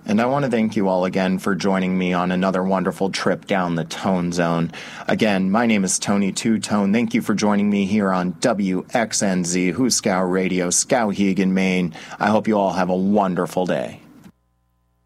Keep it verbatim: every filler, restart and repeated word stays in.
And I want to thank you all again for joining me on another wonderful trip down the Tone Zone. Again, my name is Tony Two Tone. Thank you for joining me here on W X N Z, Hooskow Radio, Skowhegan, Maine. I hope you all have a wonderful day.